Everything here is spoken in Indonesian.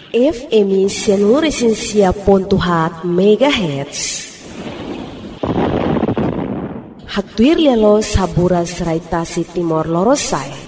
FM 106.7 MHz. Hatuir lialo saburas Raitasi Timor Lorosai.